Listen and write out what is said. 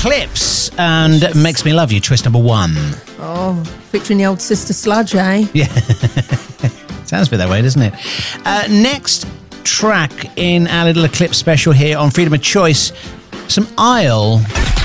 Eclipse and Makes Me Love You, twist number 1. Oh, featuring the old Sister Sludge, eh? Yeah. Sounds a bit that way, doesn't it? Next track in our little Eclipse special here on Freedom of Choice, some Isle.